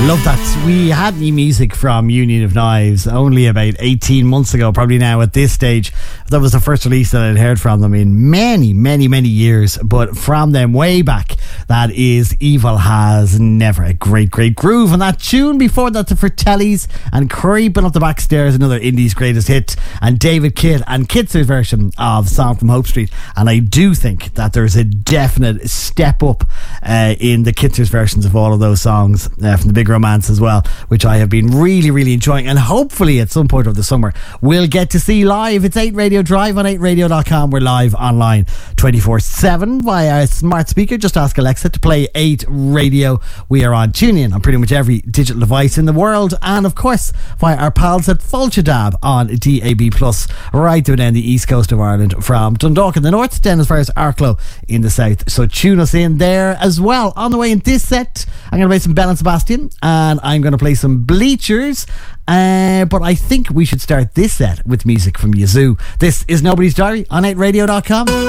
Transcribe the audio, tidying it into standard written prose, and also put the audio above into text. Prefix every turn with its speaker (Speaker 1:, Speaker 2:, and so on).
Speaker 1: love that. We had new music from Union of Knives only about 18 months ago, probably now at this stage. That was the first release that I'd heard from them in many, many, many years. But from them way back, that is Evil Has Never. A great, great groove. And that tune before that, the Fratellis and Creeping Up the Backstairs, another Indie's greatest hit. And David Kidd and Kitzer's version of Song from Hope Street. And I do think that there's a definite step up in the Kitzer's versions of all of those songs from the Big Romance as well, which I have been really, really enjoying, and hopefully at some point of the summer we'll get to see live. It's 8 Radio Drive on 8radio.com. We're live online 24/7 via a smart speaker. Just ask Alexa to play 8 Radio. We are on TuneIn on pretty much every digital device in the world, and of course via our pals at Fulchadab on DAB+, right down the east coast of Ireland, from Dundalk in the north down as far as Arklow in the south. So tune us in there as well. On the way in this set, I'm going to play some Bell and Sebastian, and I'm going to play some Bleachers, but I think we should start this set with music from Yazoo. This is Nobody's Diary on 8radio.com.